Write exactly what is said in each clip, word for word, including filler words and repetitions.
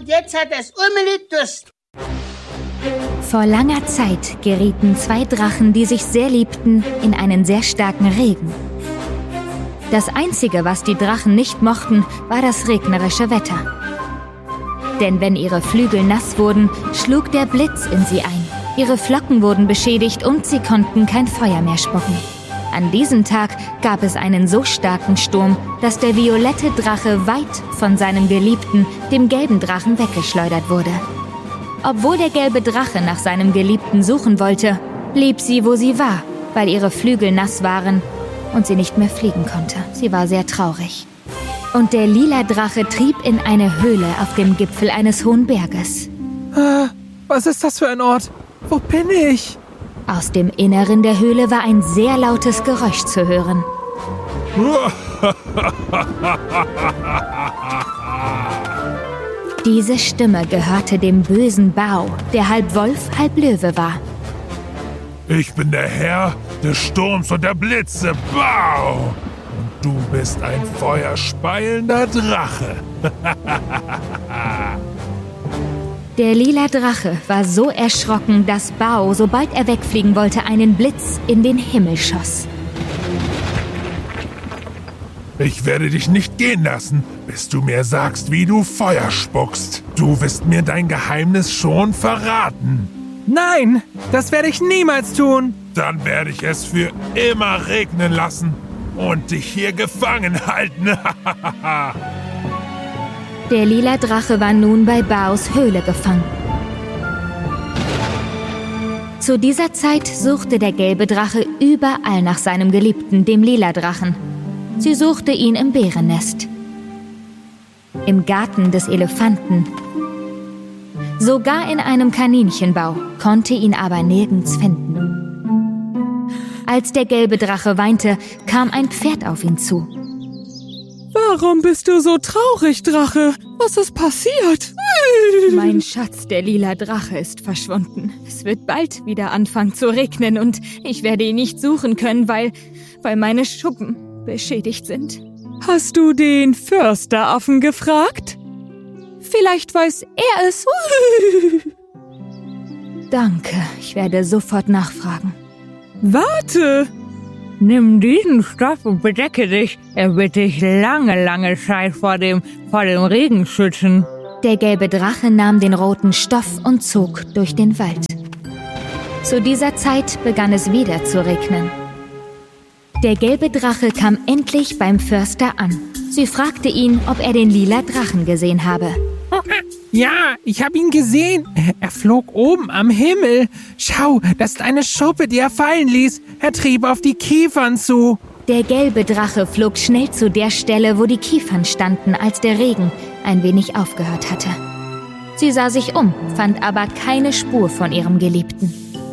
und jetzt hat das Urmeli Durst. Vor langer Zeit gerieten zwei Drachen, die sich sehr liebten, in einen sehr starken Regen. Das Einzige, was die Drachen nicht mochten, war das regnerische Wetter. Denn wenn ihre Flügel nass wurden, schlug der Blitz in sie ein. Ihre Flocken wurden beschädigt und sie konnten kein Feuer mehr spucken. An diesem Tag gab es einen so starken Sturm, dass der violette Drache weit von seinem Geliebten, dem gelben Drachen, weggeschleudert wurde. Obwohl der gelbe Drache nach seinem Geliebten suchen wollte, blieb sie, wo sie war, weil ihre Flügel nass waren und sie nicht mehr fliegen konnte. Sie war sehr traurig. Und der lila Drache trieb in eine Höhle auf dem Gipfel eines hohen Berges. Ah, was ist das für ein Ort? Wo bin ich? Aus dem Inneren der Höhle war ein sehr lautes Geräusch zu hören. Diese Stimme gehörte dem bösen Bao, der halb Wolf, halb Löwe war. Ich bin der Herr des Sturms und der Blitze, Bao! Und du bist ein feuerspeiender Drache. Der lila Drache war so erschrocken, dass Bao, sobald er wegfliegen wollte, einen Blitz in den Himmel schoss. Ich werde dich nicht gehen lassen, bis du mir sagst, wie du Feuer spuckst. Du wirst mir dein Geheimnis schon verraten. Nein, das werde ich niemals tun. Dann werde ich es für immer regnen lassen und dich hier gefangen halten. Der lila Drache war nun bei Baos Höhle gefangen. Zu dieser Zeit suchte der gelbe Drache überall nach seinem Geliebten, dem lila Drachen. Sie suchte ihn im Bärennest, im Garten des Elefanten, sogar in einem Kaninchenbau, konnte ihn aber nirgends finden. Als der gelbe Drache weinte, kam ein Pferd auf ihn zu. Warum bist du so traurig, Drache? Was ist passiert? Mein Schatz, der lila Drache, ist verschwunden. Es wird bald wieder anfangen zu regnen und ich werde ihn nicht suchen können, weil, weil meine Schuppen beschädigt sind. Hast du den Försteraffen gefragt? Vielleicht weiß er es. Danke, ich werde sofort nachfragen. Warte! Nimm diesen Stoff und bedecke dich. Er wird dich lange, lange Zeit vor dem, vor dem Regen schützen. Der gelbe Drache nahm den roten Stoff und zog durch den Wald. Zu dieser Zeit begann es wieder zu regnen. Der gelbe Drache kam endlich beim Förster an. Sie fragte ihn, ob er den lila Drachen gesehen habe. Ja, ich habe ihn gesehen. Er flog oben am Himmel. Schau, das ist eine Schuppe, die er fallen ließ. Er trieb auf die Kiefern zu. Der gelbe Drache flog schnell zu der Stelle, wo die Kiefern standen, als der Regen ein wenig aufgehört hatte. Sie sah sich um, fand aber keine Spur von ihrem Geliebten.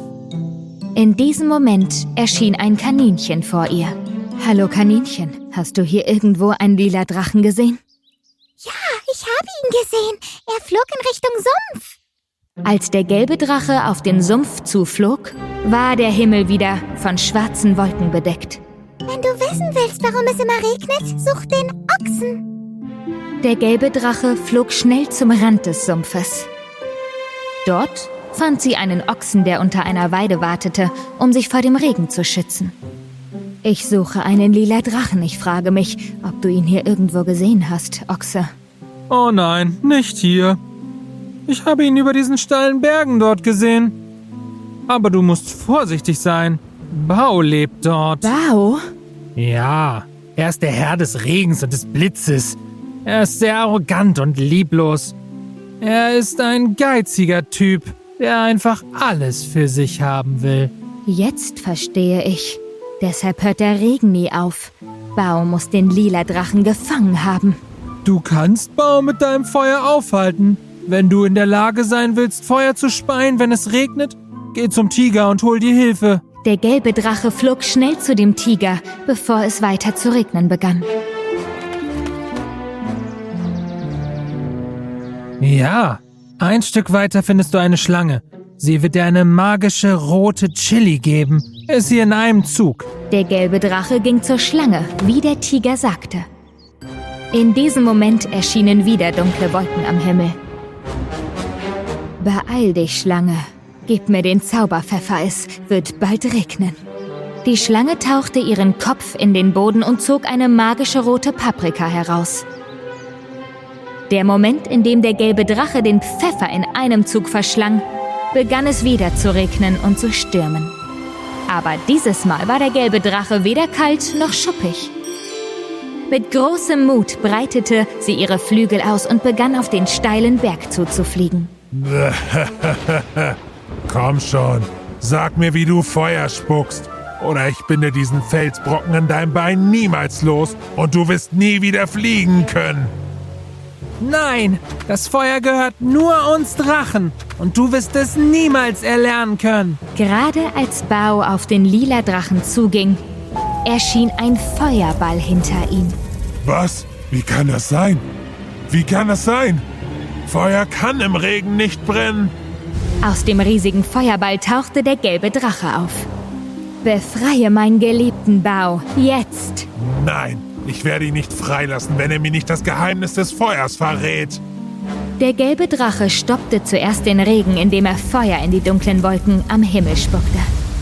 In diesem Moment erschien ein Kaninchen vor ihr. »Hallo Kaninchen, hast du hier irgendwo einen lila Drachen gesehen?« »Ja, ich habe ihn gesehen. Er flog in Richtung Sumpf.« Als der gelbe Drache auf den Sumpf zuflog, war der Himmel wieder von schwarzen Wolken bedeckt. »Wenn du wissen willst, warum es immer regnet, such den Ochsen.« Der gelbe Drache flog schnell zum Rand des Sumpfes. Dort fand sie einen Ochsen, der unter einer Weide wartete, um sich vor dem Regen zu schützen. »Ich suche einen lila Drachen. Ich frage mich, ob du ihn hier irgendwo gesehen hast, Ochse.« »Oh nein, nicht hier. Ich habe ihn über diesen steilen Bergen dort gesehen. Aber du musst vorsichtig sein. Bao lebt dort.« »Bao?« »Ja, er ist der Herr des Regens und des Blitzes. Er ist sehr arrogant und lieblos. Er ist ein geiziger Typ, der einfach alles für sich haben will.« »Jetzt verstehe ich. Deshalb hört der Regen nie auf. Bao muss den lila Drachen gefangen haben.« »Du kannst Bao mit deinem Feuer aufhalten. Wenn du in der Lage sein willst, Feuer zu speien, wenn es regnet, geh zum Tiger und hol dir Hilfe.« Der gelbe Drache flog schnell zu dem Tiger, bevor es weiter zu regnen begann. »Ja, ein Stück weiter findest du eine Schlange. Sie wird dir eine magische rote Chili geben. Ist sie in einem Zug.« Der gelbe Drache ging zur Schlange, wie der Tiger sagte. In diesem Moment erschienen wieder dunkle Wolken am Himmel. Beeil dich, Schlange. Gib mir den Zauberpfeffer, es wird bald regnen. Die Schlange tauchte ihren Kopf in den Boden und zog eine magische rote Paprika heraus. Der Moment, in dem der gelbe Drache den Pfeffer in einem Zug verschlang, begann es wieder zu regnen und zu stürmen. Aber dieses Mal war der gelbe Drache weder kalt noch schuppig. Mit großem Mut breitete sie ihre Flügel aus und begann auf den steilen Berg zuzufliegen. Komm schon, sag mir, wie du Feuer spuckst, oder ich binde diesen Felsbrocken in deinem Bein niemals los und du wirst nie wieder fliegen können. Nein, das Feuer gehört nur uns Drachen und du wirst es niemals erlernen können. Gerade als Bao auf den lila Drachen zuging, erschien ein Feuerball hinter ihm. Was? Wie kann das sein? Wie kann das sein? Feuer kann im Regen nicht brennen. Aus dem riesigen Feuerball tauchte der gelbe Drache auf. Befreie meinen geliebten Bao, jetzt! Nein, ich werde ihn nicht freilassen, wenn er mir nicht das Geheimnis des Feuers verrät. Der gelbe Drache stoppte zuerst den Regen, indem er Feuer in die dunklen Wolken am Himmel spuckte.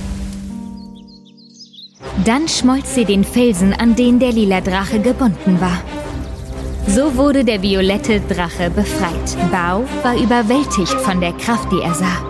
Dann schmolz sie den Felsen, an den der lila Drache gebunden war. So wurde der violette Drache befreit. Bao war überwältigt von der Kraft, die er sah.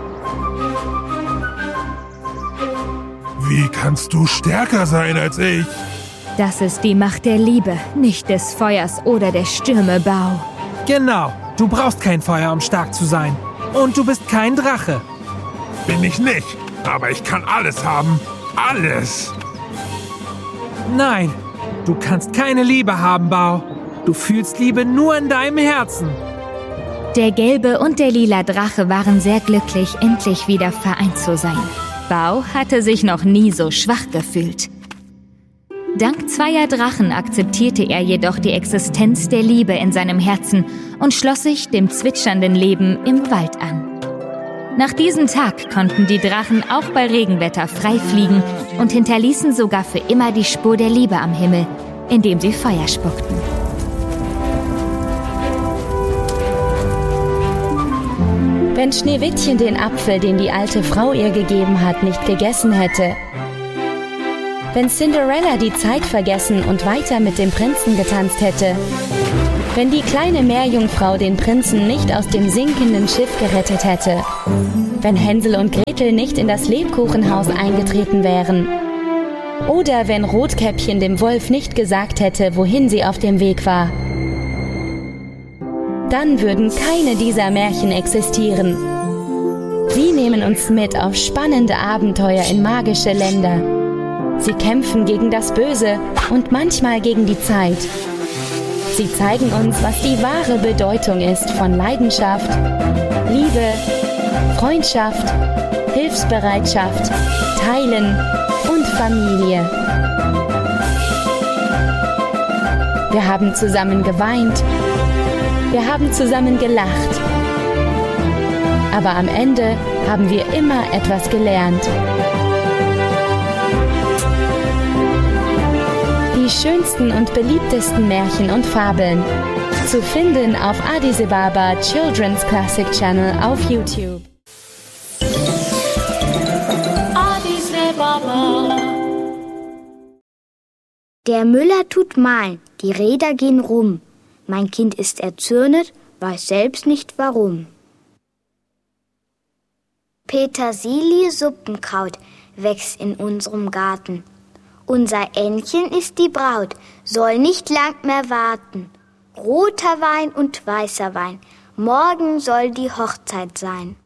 Wie kannst du stärker sein als ich? Das ist die Macht der Liebe, nicht des Feuers oder der Stürme, Bao. Genau, du brauchst kein Feuer, um stark zu sein. Und du bist kein Drache. Bin ich nicht, aber ich kann alles haben. Alles! Nein, du kannst keine Liebe haben, Bao. Du fühlst Liebe nur in deinem Herzen. Der gelbe und der lila Drache waren sehr glücklich, endlich wieder vereint zu sein. Bao hatte sich noch nie so schwach gefühlt. Dank zweier Drachen akzeptierte er jedoch die Existenz der Liebe in seinem Herzen und schloss sich dem zwitschernden Leben im Wald an. Nach diesem Tag konnten die Drachen auch bei Regenwetter frei fliegen und hinterließen sogar für immer die Spur der Liebe am Himmel, indem sie Feuer spuckten. Wenn Schneewittchen den Apfel, den die alte Frau ihr gegeben hat, nicht gegessen hätte, wenn Cinderella die Zeit vergessen und weiter mit dem Prinzen getanzt hätte, wenn die kleine Meerjungfrau den Prinzen nicht aus dem sinkenden Schiff gerettet hätte, wenn Hänsel und Gretel nicht in das Lebkuchenhaus eingetreten wären, oder wenn Rotkäppchen dem Wolf nicht gesagt hätte, wohin sie auf dem Weg war, dann würden keine dieser Märchen existieren. Sie nehmen uns mit auf spannende Abenteuer in magische Länder. Sie kämpfen gegen das Böse und manchmal gegen die Zeit. Sie zeigen uns, was die wahre Bedeutung ist von Leidenschaft, Liebe, Freundschaft, Hilfsbereitschaft, Teilen und Familie. Wir haben zusammen geweint. Wir haben zusammen gelacht. Aber am Ende haben wir immer etwas gelernt. Die schönsten und beliebtesten Märchen und Fabeln zu finden auf Adisebaba Children's Classic Channel auf YouTube. Adisebaba. Der Müller tut malen, die Räder gehen rum. Mein Kind ist erzürnet, weiß selbst nicht warum. Petersilie-Suppenkraut wächst in unserem Garten. Unser Ännchen ist die Braut, soll nicht lang mehr warten. Roter Wein und weißer Wein, morgen soll die Hochzeit sein.